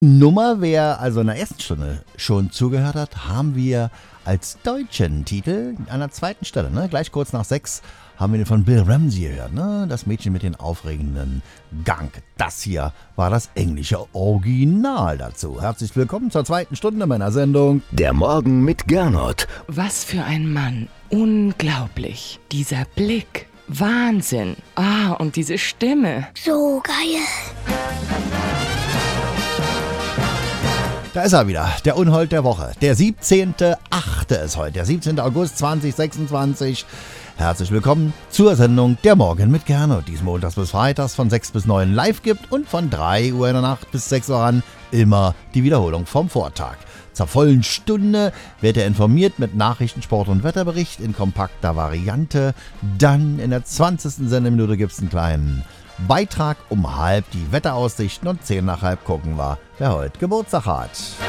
Nummer. Wer also in der ersten Stunde schon zugehört hat, haben wir als deutschen Titel an der zweiten Stelle, gleich kurz nach 6, haben wir den von Bill Ramsey gehört, das Mädchen mit den aufregenden Gang. Das hier war das englische Original dazu. Herzlich willkommen zur zweiten Stunde meiner Sendung Der Morgen mit Gernot. Was für ein Mann. Unglaublich. Dieser Blick. Wahnsinn. Und diese Stimme. So geil. Da ist er wieder, der Unhold der Woche. Der 17.8. ist heute, der 17. August 2026. Herzlich willkommen zur Sendung Der Morgen mit Gernot, die es montags bis freitags von 6 bis 9 live gibt und von 3 Uhr in der Nacht bis 6 Uhr an immer die Wiederholung vom Vortag. Zur vollen Stunde wird er informiert mit Nachrichten, Sport und Wetterbericht in kompakter Variante. Dann in der 20. Sendeminute gibt es einen kleinen Beitrag um 12 die Wetteraussichten und 10 nach halb gucken wir, wer heute Geburtstag hat.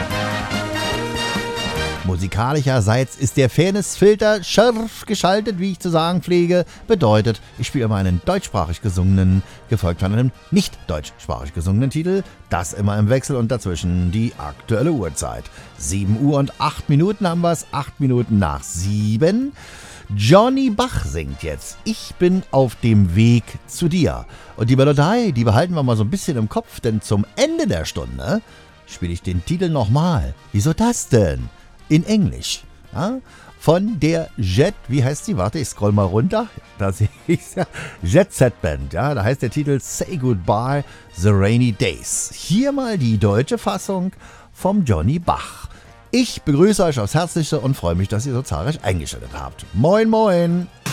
Musikalischerseits ist der Fairness-Filter scharf geschaltet, wie ich zu sagen pflege. Bedeutet, ich spiele immer einen deutschsprachig gesungenen, gefolgt von einem nicht deutschsprachig gesungenen Titel. Das immer im Wechsel und dazwischen die aktuelle Uhrzeit. 7 Uhr und 8 Minuten haben wir es, 8 Minuten nach 7. Johnny Bach singt jetzt Ich bin auf dem Weg zu dir. Und die Melodie, die behalten wir mal so ein bisschen im Kopf, denn zum Ende der Stunde spiele ich den Titel nochmal. Wieso das denn? In Englisch. Ja? Von der Jet, wie heißt sie? Warte, ich scroll mal runter. Da sehe ich ja. Jet Set Band. Ja? Da heißt der Titel Say Goodbye the Rainy Days. Hier mal die deutsche Fassung vom Johnny Bach. Ich begrüße euch aufs Herzlichste und freue mich, dass ihr so zahlreich eingeschaltet habt. Moin, moin!